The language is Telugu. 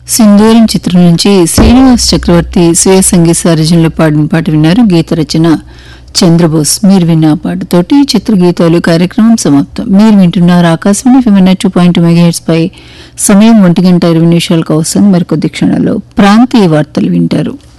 సింధూరం చిత్రం నుంచి శ్రీనివాస్ చక్రవర్తి స్వీయ సంగీత సారథ్యంలో పాడిన పాట విన్నారు. గీత రచన చంద్రబోస్. మీరు విన్న పాటతోటి చిత్రగీతాలు కార్యక్రమం సమాప్తం. మీరు వింటున్నారు ఆకాశవాణి 2.2 మెగాహెర్ట్జ్ పై. సమయం 1 గంట 20 నిమిషాలకు వస్తుంది. మరికొద్ది క్షణాల్లో ప్రాంతీయ వార్తలు వింటారు.